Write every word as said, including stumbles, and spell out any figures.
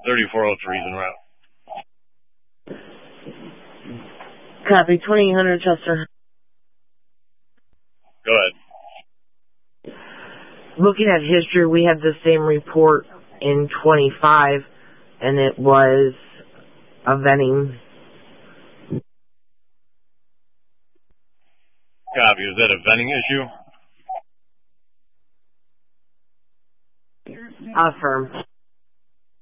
thirty-four oh three is en route. Copy, twenty-eight hundred Chester. Go ahead. Looking at history, we had the same report in twenty-five, and it was a venting. Copy. Is that a venting issue? Affirm.